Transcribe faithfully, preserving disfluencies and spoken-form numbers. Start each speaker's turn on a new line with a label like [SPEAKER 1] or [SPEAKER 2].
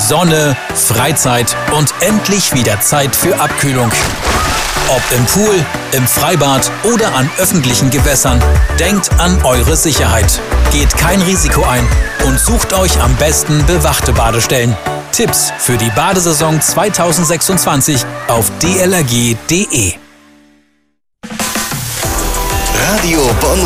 [SPEAKER 1] Sonne, Freizeit und endlich wieder Zeit für Abkühlung. Ob im Pool, im Freibad oder an öffentlichen Gewässern, denkt an eure Sicherheit. Geht kein Risiko ein und sucht euch am besten bewachte Badestellen. Tipps für die Badesaison zweitausendsechsundzwanzig auf d l r g punkt d e.
[SPEAKER 2] Radio Bonn